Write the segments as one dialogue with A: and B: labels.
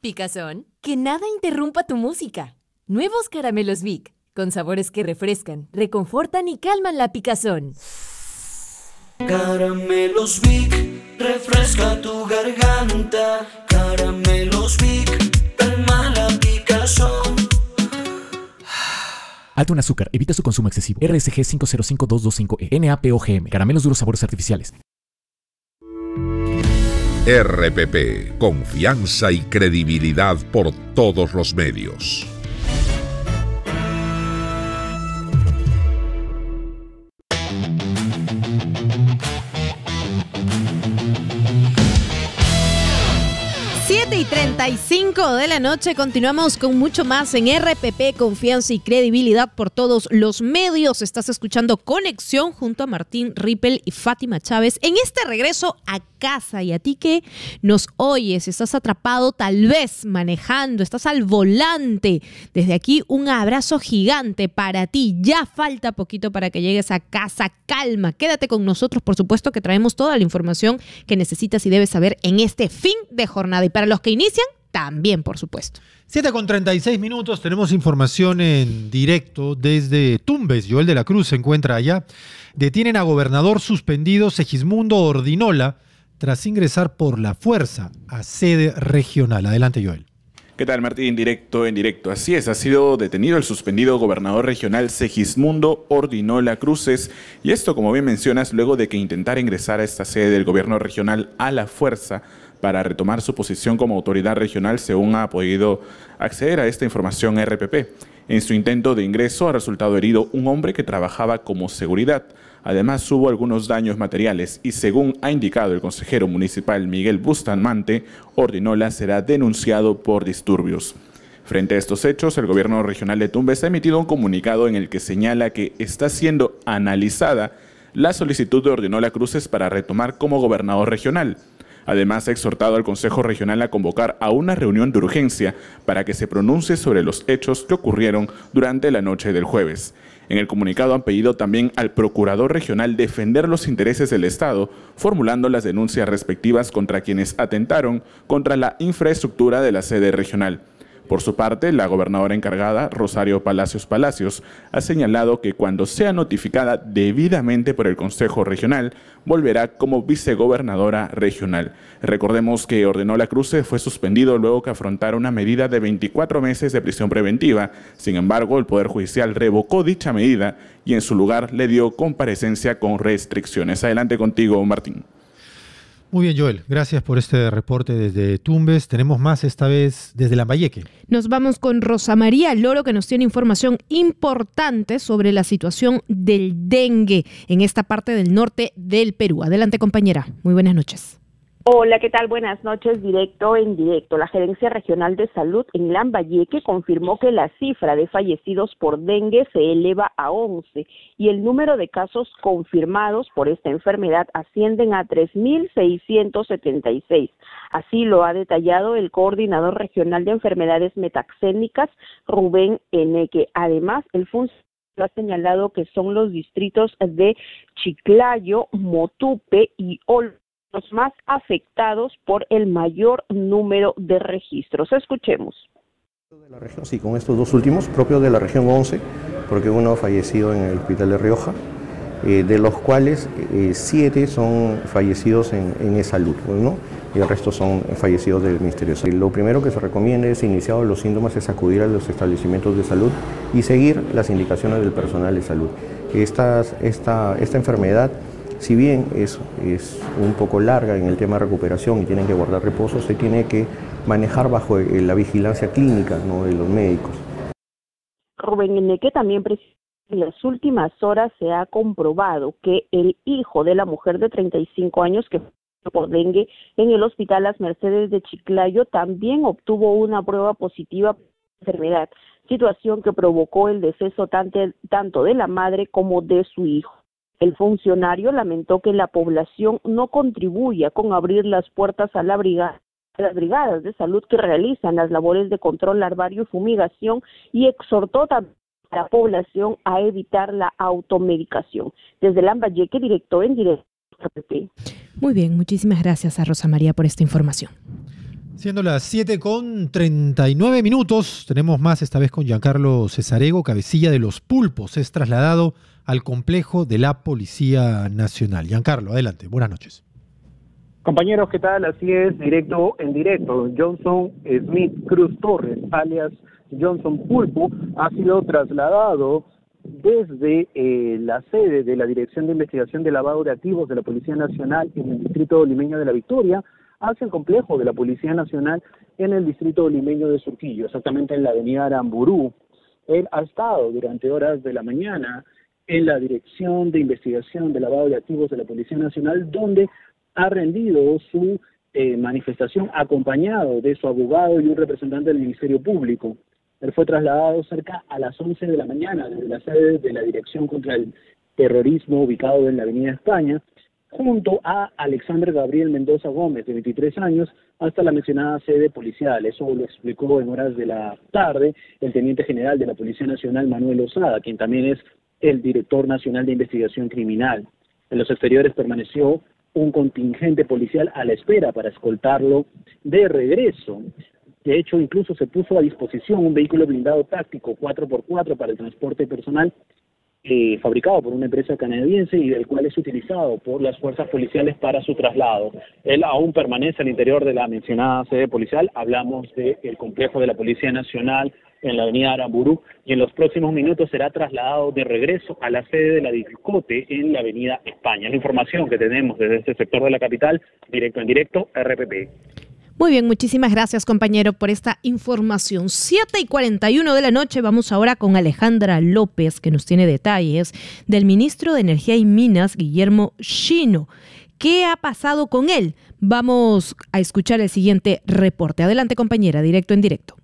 A: Picazón, que nada interrumpa tu música. Nuevos caramelos Vic, con sabores que refrescan, reconfortan y calman la picazón.
B: Caramelos Vic, refresca tu garganta. Caramelos Vic, calma la picazón.
C: Alto en azúcar, evita su consumo excesivo. RSG 505225E, NAPOGM, caramelos duros sabores artificiales.
D: RPP, confianza y credibilidad por todos los medios.
E: Y 35 de la noche, continuamos con mucho más en RPP, confianza y credibilidad por todos los medios. Estás escuchando Conexión junto a Martín Rippel y Fátima Chávez en este regreso a casa. Y a ti que nos oyes, estás atrapado tal vez manejando, estás al volante. Desde aquí un abrazo gigante para ti. Ya falta poquito para que llegues a casa. Calma, quédate con nosotros, por supuesto que traemos toda la información que necesitas y debes saber en este fin de jornada. Y para los que inician, también, por supuesto.
F: 7:36, tenemos información en directo desde Tumbes. Joel de la Cruz se encuentra allá. Detienen a gobernador suspendido Segismundo Ordinola tras ingresar por la fuerza a sede regional. Adelante, Joel.
G: ¿Qué tal, Martín? En directo. Así es, ha sido detenido el suspendido gobernador regional Segismundo Ordinola Cruces, y esto, como bien mencionas, luego de que intentara ingresar a esta sede del gobierno regional a la fuerza para retomar su posición como autoridad regional, según ha podido acceder a esta información RPP. En su intento de ingreso ha resultado herido un hombre que trabajaba como seguridad. Además, hubo algunos daños materiales y, según ha indicado el consejero municipal Miguel Bustamante, Ordinola será denunciado por disturbios. Frente a estos hechos, el gobierno regional de Tumbes ha emitido un comunicado en el que señala que está siendo analizada la solicitud de Ordinola Cruces para retomar como gobernador regional. Además, ha exhortado al Consejo Regional a convocar a una reunión de urgencia para que se pronuncie sobre los hechos que ocurrieron durante la noche del jueves. En el comunicado han pedido también al Procurador Regional defender los intereses del Estado, formulando las denuncias respectivas contra quienes atentaron contra la infraestructura de la sede regional. Por su parte, la gobernadora encargada, Rosario Palacios, ha señalado que cuando sea notificada debidamente por el Consejo Regional, volverá como vicegobernadora regional. Recordemos que Ordinola Cruces fue suspendido luego que afrontara una medida de 24 meses de prisión preventiva. Sin embargo, el Poder Judicial revocó dicha medida y en su lugar le dio comparecencia con restricciones. Adelante contigo, Martín.
F: Muy bien, Joel. Gracias por este reporte desde Tumbes. Tenemos más, esta vez desde Lambayeque.
E: Nos vamos con Rosa María Loro, que nos tiene información importante sobre la situación del dengue en esta parte del norte del Perú. Adelante, compañera. Muy buenas noches.
H: Hola, ¿qué tal? Buenas noches, directo en directo. La Gerencia Regional de Salud en Lambayeque confirmó que la cifra de fallecidos por dengue se eleva a 11 y el número de casos confirmados por esta enfermedad ascienden a 3.676. Así lo ha detallado el coordinador regional de enfermedades metaxénicas, Rubén Eneque. Además, el funcionario ha señalado que son los distritos de Chiclayo, Motupe y Olmo los más afectados por el mayor número de registros. Escuchemos.
I: De la región, sí, con estos dos últimos, propios de la región 11, porque uno ha fallecido en el hospital de Rioja, de los cuales 7 son fallecidos en E-Salud, ¿no? Y el resto son fallecidos del Ministerio de Salud. Lo primero que se recomienda es, iniciados los síntomas, es acudir a los establecimientos de salud y seguir las indicaciones del personal de salud. Esta enfermedad, si bien es un poco larga en el tema de recuperación y tienen que guardar reposo, se tiene que manejar bajo la vigilancia clínica, ¿no?, de los médicos.
H: Rubén Eneque también precisó que en las últimas horas se ha comprobado que el hijo de la mujer de 35 años que fue por dengue en el Hospital Las Mercedes de Chiclayo también obtuvo una prueba positiva por la enfermedad, situación que provocó el deceso tanto de la madre como de su hijo. El funcionario lamentó que la población no contribuya con abrir las puertas a las brigadas de salud que realizan las labores de control larvario y fumigación, y exhortó también a la población a evitar la automedicación. Desde Lambayeque, directo en directo.
E: Muy bien, muchísimas gracias a Rosa María por esta información.
F: Siendo las 7:39, tenemos más esta vez con Giancarlo Cesarego, cabecilla de Los Pulpos. Es trasladado al complejo de la Policía Nacional. Giancarlo, adelante. Buenas noches.
J: Compañeros, ¿qué tal? Así es, directo en directo. Johnson Smith Cruz Torres, alias Johnson Pulpo, ha sido trasladado desde la sede de la Dirección de Investigación de Lavado de Activos de la Policía Nacional en el Distrito Limeño de La Victoria hacia el complejo de la Policía Nacional en el Distrito Limeño de Surquillo, exactamente en la avenida Aramburú. Él ha estado durante horas de la mañana en la Dirección de Investigación de Lavado de Activos de la Policía Nacional, donde ha rendido su manifestación acompañado de su abogado y un representante del Ministerio Público. Él fue trasladado cerca a las 11 de la mañana desde la sede de la Dirección contra el Terrorismo ubicado en la Avenida España, junto a Alexander Gabriel Mendoza Gómez, de 23 años, hasta la mencionada sede policial. Eso lo explicó en horas de la tarde el Teniente General de la Policía Nacional, Manuel Osada, quien también es el Director Nacional de Investigación Criminal. En los exteriores permaneció un contingente policial a la espera para escoltarlo de regreso. De hecho, incluso se puso a disposición un vehículo blindado táctico 4x4 para el transporte personal fabricado por una empresa canadiense y del cual es utilizado por las fuerzas policiales para su traslado. Él aún permanece al interior de la mencionada sede policial. Hablamos del complejo de la Policía Nacional en la avenida Aramburú, y en los próximos minutos será trasladado de regreso a la sede de la DICOTE en la avenida España. La información que tenemos desde este sector de la capital, directo en directo, RPP.
E: Muy bien, muchísimas gracias, compañero, por esta información. 7:41 de la noche, vamos ahora con Alejandra López, que nos tiene detalles del ministro de Energía y Minas, Guillermo Shino. ¿Qué ha pasado con él? Vamos a escuchar el siguiente reporte. Adelante, compañera, directo en directo.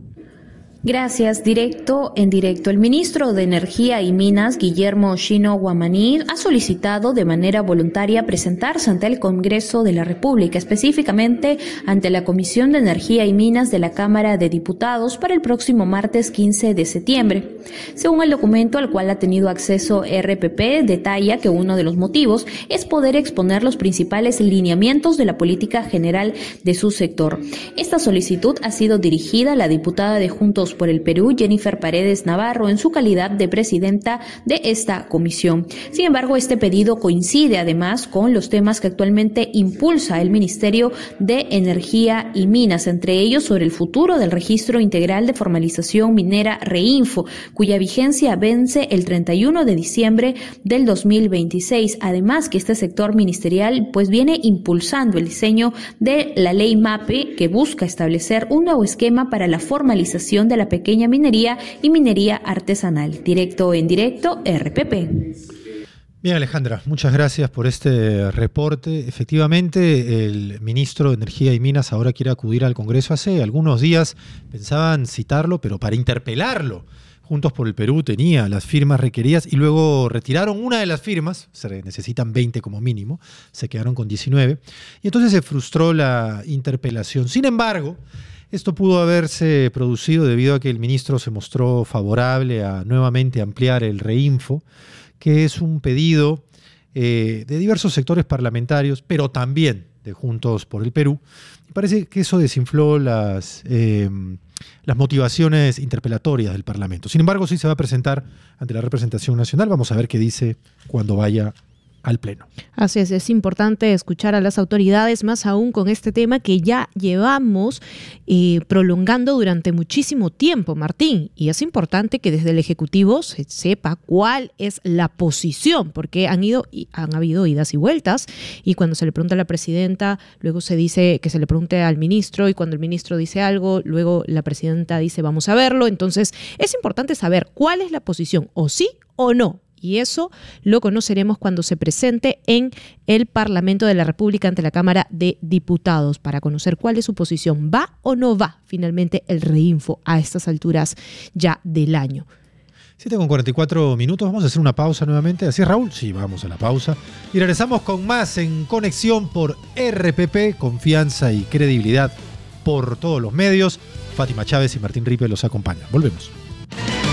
K: Gracias, directo en directo. El ministro de Energía y Minas, Guillermo Shino Guamaní, ha solicitado de manera voluntaria presentarse ante el Congreso de la República, específicamente ante la Comisión de Energía y Minas de la Cámara de Diputados para el próximo martes 15 de septiembre. Según el documento al cual ha tenido acceso RPP, detalla que uno de los motivos es poder exponer los principales lineamientos de la política general de su sector. Esta solicitud ha sido dirigida a la diputada de Juntos por el Perú, Jennifer Paredes Navarro, en su calidad de presidenta de esta comisión. Sin embargo, este pedido coincide además con los temas que actualmente impulsa el Ministerio de Energía y Minas, entre ellos sobre el futuro del Registro Integral de Formalización Minera REINFO, cuya vigencia vence el 31 de diciembre del 2026. Además, que este sector ministerial viene impulsando el diseño de la ley MAPE, que busca establecer un nuevo esquema para la formalización de la pequeña minería y minería artesanal. Directo en directo, RPP.
F: Bien, Alejandra, muchas gracias por este reporte. Efectivamente, el ministro de Energía y Minas ahora quiere acudir al Congreso. Hace algunos días pensaban citarlo, pero para interpelarlo. Juntos por el Perú tenía las firmas requeridas y luego retiraron una de las firmas, se necesitan 20 como mínimo, se quedaron con 19, y entonces se frustró la interpelación. Sin embargo, esto pudo haberse producido debido a que el ministro se mostró favorable a nuevamente ampliar el REINFO, que es un pedido de diversos sectores parlamentarios, pero también de Juntos por el Perú. Y parece que eso desinfló las motivaciones interpelatorias del Parlamento. Sin embargo, sí se va a presentar ante la representación nacional. Vamos a ver qué dice cuando vaya al Pleno.
E: Así es importante escuchar a las autoridades, más aún con este tema que ya llevamos prolongando durante muchísimo tiempo, Martín, y es importante que desde el Ejecutivo se sepa cuál es la posición, porque han habido idas y vueltas, y cuando se le pregunta a la presidenta, luego se dice que se le pregunte al ministro, y cuando el ministro dice algo, luego la presidenta dice vamos a verlo. Entonces es importante saber cuál es la posición, o sí o no. Y eso lo conoceremos cuando se presente en el Parlamento de la República ante la Cámara de Diputados para conocer cuál es su posición. ¿Va o no va finalmente el REINFO a estas alturas ya del año?
F: 7:44, vamos a hacer una pausa nuevamente. ¿Así es, Raúl? Sí, vamos a la pausa. Y regresamos con más en Conexión por RPP, confianza y credibilidad por todos los medios. Fátima Chávez y Martín Ripe los acompañan. Volvemos.